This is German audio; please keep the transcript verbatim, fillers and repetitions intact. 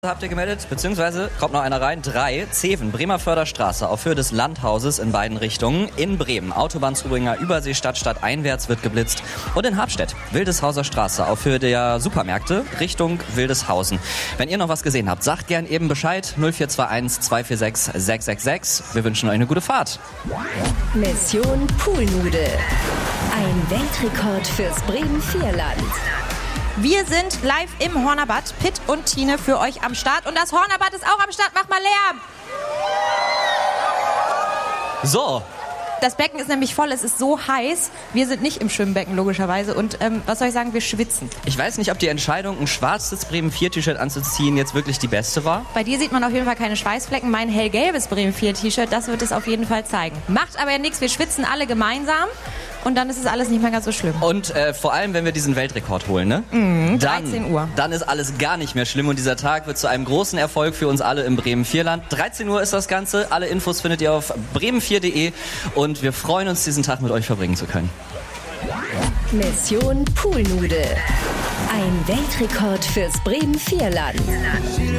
Habt ihr gemeldet, beziehungsweise kommt noch einer rein. Drei, Zeven, Bremer Förderstraße auf Höhe des Landhauses in beiden Richtungen. In Bremen, Autobahn Zubringer, Übersee, Stadt, Stadt einwärts wird geblitzt. Und in Habstedt, Wildeshauser Straße auf Höhe der Supermärkte Richtung Wildeshausen. Wenn ihr noch was gesehen habt, sagt gern eben Bescheid. null vier zwei eins zwei vier sechs sechs sechs sechs. Wir wünschen euch eine gute Fahrt. Mission Poolnude. Ein Weltrekord fürs Bremen-Vierland. Wir sind live im Hornerbad. Pitt und Tine für euch am Start. Und das Hornerbad ist auch am Start. Mach mal Lärm. So. Das Becken ist nämlich voll. Es ist so heiß. Wir sind nicht im Schwimmbecken, logischerweise. Und ähm, was soll ich sagen? Wir schwitzen. Ich weiß nicht, ob die Entscheidung, ein schwarzes Bremen vier T-Shirt anzuziehen, jetzt wirklich die beste war. Bei dir sieht man auf jeden Fall keine Schweißflecken. Mein hellgelbes Bremen vier T-Shirt, das wird es auf jeden Fall zeigen. Macht aber ja nichts. Wir schwitzen alle gemeinsam. Und dann ist es alles nicht mehr ganz so schlimm. Und äh, vor allem, wenn wir diesen Weltrekord holen, ne? Mhm, dann, dreizehn Uhr. Dann ist alles gar nicht mehr schlimm und dieser Tag wird zu einem großen Erfolg für uns alle im Bremen-Vierland. dreizehn Uhr ist das Ganze. Alle Infos findet ihr auf bremen vier punkt de und wir freuen uns, diesen Tag mit euch verbringen zu können. Mission Poolnude. Ein Weltrekord fürs Bremen-Vierland.